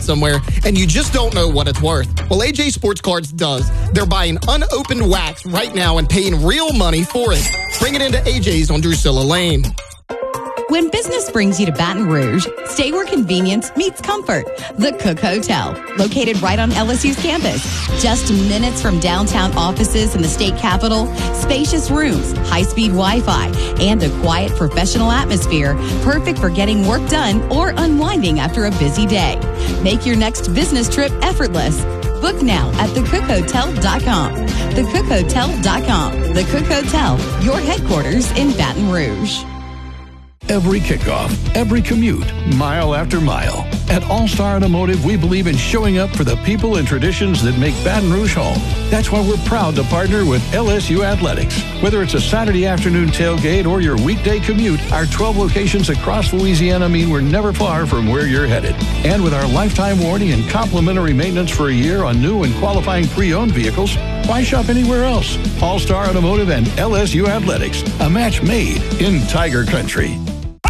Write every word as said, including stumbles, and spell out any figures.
somewhere and you just don't know what it's worth. Well, A J Sports Cards does. They're buying unopened wax right now and paying real money for it. Bring it into A J's on Drusilla Lane. When business brings you to Baton Rouge, stay where convenience meets comfort. The Cook Hotel, located right on L S U's campus. Just minutes from downtown offices in the state capitol, spacious rooms, high-speed Wi-Fi, and a quiet professional atmosphere, perfect for getting work done or unwinding after a busy day. Make your next business trip effortless. Book now at the cook hotel dot com. the cook hotel dot com. The Cook Hotel, your headquarters in Baton Rouge. Every kickoff, every commute, mile after mile. At All-Star Automotive, we believe in showing up for the people and traditions that make Baton Rouge home. That's why we're proud to partner with L S U Athletics. Whether it's a Saturday afternoon tailgate or your weekday commute, our twelve locations across Louisiana mean we're never far from where you're headed. And with our lifetime warranty and complimentary maintenance for a year on new and qualifying pre-owned vehicles, why shop anywhere else? All-Star Automotive and L S U Athletics, a match made in Tiger Country.